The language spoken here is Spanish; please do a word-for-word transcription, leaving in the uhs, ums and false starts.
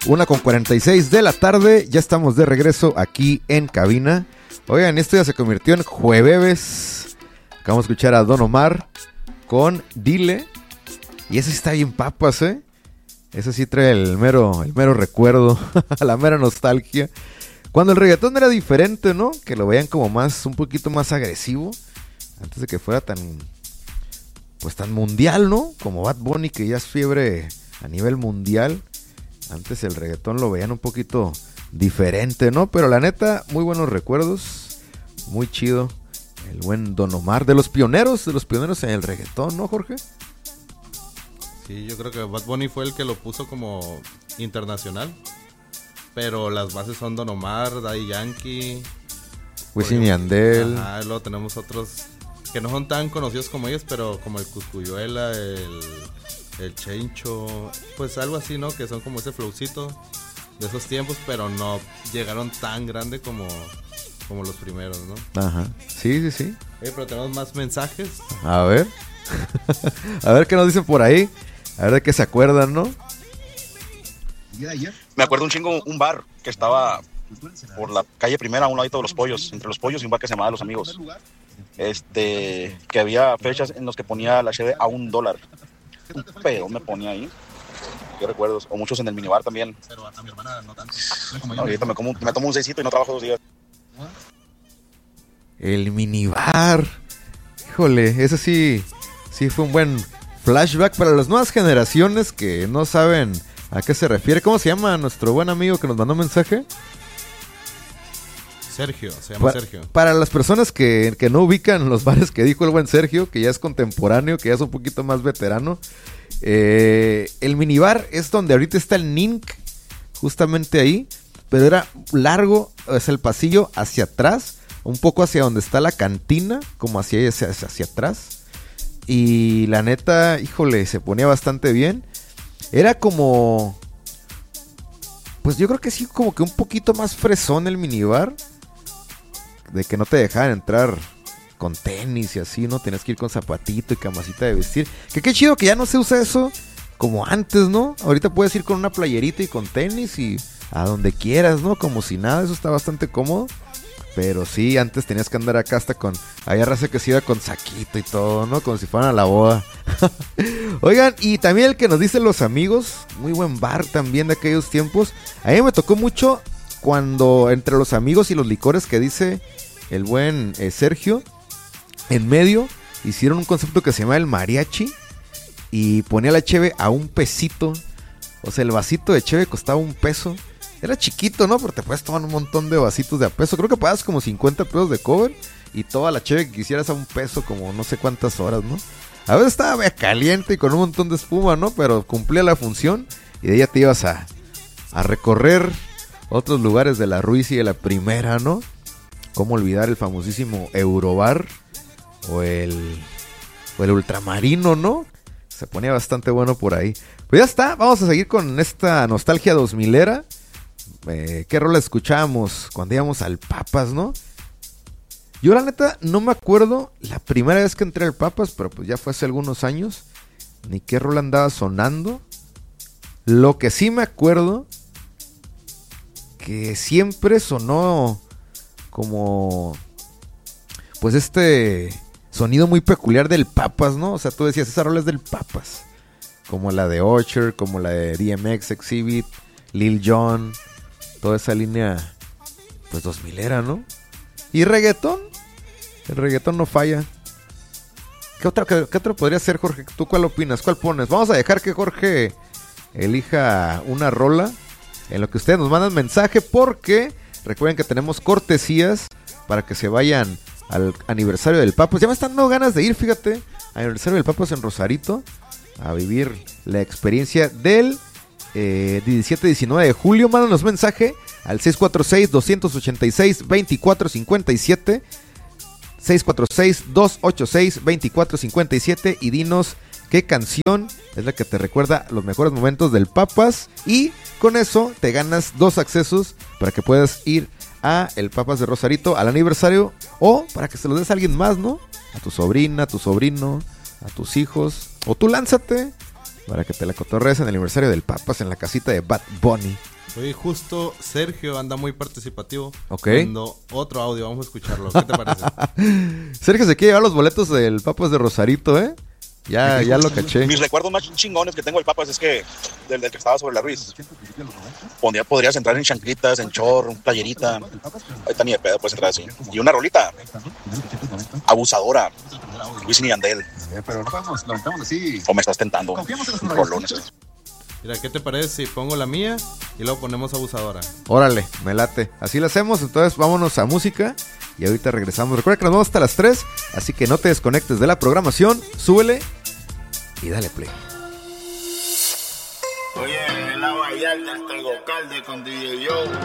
una con cuarenta y seis de la tarde, ya estamos de regreso aquí en cabina. Oigan, esto ya se convirtió en jueves. Acabamos de escuchar a Don Omar con Dile. Y ese sí está bien papas, ¿eh? Ese sí trae el mero, el mero recuerdo, la mera nostalgia. Cuando el reggaetón era diferente, ¿no? Que lo veían como más, un poquito más agresivo. Antes de que fuera tan, pues tan mundial, ¿no? Como Bad Bunny, que ya es fiebre a nivel mundial. Antes el reggaetón lo veían un poquito diferente, ¿no? Pero la neta, muy buenos recuerdos. Muy chido. El buen Don Omar, de los pioneros, de los pioneros en el reggaetón, ¿no, Jorge? Sí, yo creo que Bad Bunny fue el que lo puso como internacional. Pero las bases son Don Omar, Daddy Yankee, Wisin y Yandel. Ajá, luego tenemos otros que no son tan conocidos como ellos, pero como el Cuscuyuela, el... el Chencho, pues algo así, ¿no? Que son como ese flowcito de esos tiempos, pero no llegaron tan grande como, como los primeros, ¿no? Ajá, sí, sí, sí. Oye, pero tenemos más mensajes. A ver. A ver qué nos dicen por ahí. A ver de qué se acuerdan, ¿no? Me acuerdo un chingo, un bar que estaba por la calle Primera, a un ladito de los pollos, entre los pollos y un bar que se llamaba Los Amigos. Este, que había fechas en los que ponía la cheve a un dólar. Un pedo me ponía ahí. Qué recuerdos. O muchos en el minibar también. Pero a mi hermana no tanto. No, ahorita me, como, me tomo un seisito y no trabajo dos días. El minibar. Híjole, ese sí, sí fue un buen flashback para las nuevas generaciones que no saben a qué se refiere. ¿Cómo se llama nuestro buen amigo que nos mandó un mensaje? Sergio, se llama pa- Sergio. Para las personas que, que no ubican los bares que dijo el buen Sergio, que ya es contemporáneo, que ya es un poquito más veterano, eh, el minibar es donde ahorita está el Nink, justamente ahí, pero era largo, es el pasillo hacia atrás, un poco hacia donde está la cantina, como hacia, hacia, hacia atrás, y la neta, híjole, se ponía bastante bien. Era como, pues yo creo que sí, como que un poquito más fresón el minibar, de que no te dejaban entrar con tenis y así, ¿no? Tenías que ir con zapatito y camasita de vestir. Que qué chido que ya no se usa eso como antes, ¿no? Ahorita puedes ir con una playerita y con tenis y a donde quieras, ¿no? Como si nada, eso está bastante cómodo. Pero sí, antes tenías que andar acá hasta con... Había raza que se iba con saquito y todo, ¿no? Como si fueran a la boda. Oigan, y también el que nos dice Los Amigos, muy buen bar también de aquellos tiempos. A mí me tocó mucho cuando entre Los Amigos y los licores que dice el buen eh, Sergio, en medio hicieron un concepto que se llama el mariachi y ponía la cheve a un pesito. O sea, el vasito de cheve costaba un peso. Era chiquito, ¿no? Pero te puedes tomar un montón de vasitos de a peso. Creo que pagas como cincuenta pesos de cover y toda la cheve que quisieras a un peso, como no sé cuántas horas, ¿no? A veces estaba caliente y con un montón de espuma, ¿no? Pero cumplía la función y de ahí ya te ibas a, a recorrer otros lugares de la Ruiz y de la Primera, ¿no? ¿Cómo olvidar el famosísimo Eurobar o el, o el Ultramarino, ¿no? Se ponía bastante bueno por ahí. Pues ya está, vamos a seguir con esta nostalgia dos milera. Eh, ¿Qué rola escuchábamos cuando íbamos al Papas, no? Yo la neta no me acuerdo la primera vez que entré al Papas, pero pues ya fue hace algunos años. Ni qué rola andaba sonando. Lo que sí me acuerdo, que siempre sonó como, pues este sonido muy peculiar del Papas, ¿no? O sea, tú decías, esa rola es del Papas. Como la de Usher, como la de D M X, Exhibit, Lil Jon, toda esa línea, pues dos milera, ¿no? Y reggaetón, el reggaetón no falla. ¿Qué otro, qué, qué otro podría ser, Jorge? ¿Tú cuál opinas? ¿Cuál pones? Vamos a dejar que Jorge elija una rola en lo que ustedes nos mandan mensaje, porque recuerden que tenemos cortesías para que se vayan al aniversario del Papas. Ya me están dando ganas de ir, fíjate, al aniversario del Papas en Rosarito, a vivir la experiencia del eh, diecisiete diecinueve de julio. Mándanos mensaje al seis cuatro seis, dos ocho seis, dos cuatro cinco siete, seis cuatro seis, dos ocho seis, dos cuatro cinco siete, y dinos qué canción es la que te recuerda los mejores momentos del Papas, y con eso te ganas dos accesos para que puedas ir a el Papas de Rosarito al aniversario, o para que se los des a alguien más, ¿no? A tu sobrina, a tu sobrino, a tus hijos, o tú lánzate para que te la cotorrees en el aniversario del Papas en la casita de Bad Bunny. Hoy justo Sergio anda muy participativo. Ok. Dando otro audio, vamos a escucharlo. ¿Qué te parece? Sergio se quiere llevar los boletos del Papas de Rosarito, ¿eh? Ya, ya lo caché. Mis recuerdos más chingones que tengo del Papas es que del, del que estaba sobre la Ruiz. Podría, podrías entrar en chanclitas, en chor, playerita. Ahorita ni de pedo puedes entrar así. Y una rolita. Abusadora. Wisin y Yandel. Pero no podemos, lo aventamos así. O me estás tentando. Rolones. Mira, ¿qué te parece si pongo la mía y luego ponemos Abusadora? Órale, me late. Así lo hacemos, entonces vámonos a música y ahorita regresamos. Recuerda que nos vemos hasta las tres, así que no te desconectes de la programación, súbele y dale play. Oye, en la Vallarta está el Gocalde con D J Joe.